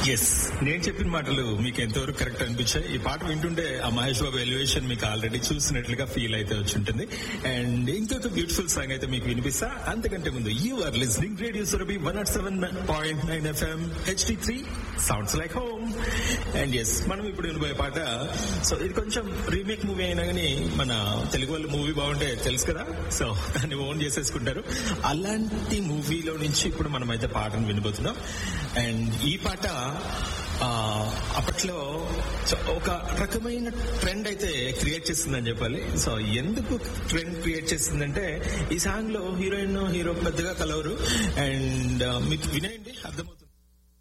Yes, నేను చెప్పిన మాటలు మీకు ఎంతవరకు కరెక్ట్ అనిపించాయి? ఈ పాట వింటుంటే ఆ మహేష్ బాబు ఎలివేషన్ మీకు ఆల్రెడీ చూసినట్లుగా ఫీల్ అయితే వచ్చి ఉంటుంది. అండ్ ఇంకొక బ్యూటిఫుల్ సాంగ్ అయితే మీకు వినిపిస్తా. అంతకంటే ముందు you are listening radio Surabhi 107.9 FM HD3 sounds like home. And yes, మనం ఇప్పుడు వినబోయే పాట, సో ఇది కొంచెం రీమేక్ మూవీ అయినా కానీ మన తెలుగు వాళ్ళ మూవీ బాగుంటే తెలుసు కదా, సో దాన్ని ఓన్ చేసేసుకుంటారు. అలాంటి మూవీలో నుంచి ఇప్పుడు మనం అయితే పాటను వినబోతున్నాం. అండ్ ఈ పాట అప్పట్లో ఒక రకమైన ట్రెండ్ అయితే క్రియేట్ చేస్తుందని చెప్పాలి. సో ఎందుకు ట్రెండ్ క్రియేట్ చేస్తుందంటే, ఈ సాంగ్ లో హీరోయిన్ హీరో పెద్దగా కలవరు. అండ్ మీకు వినేయండి, అర్థమవుతుంది.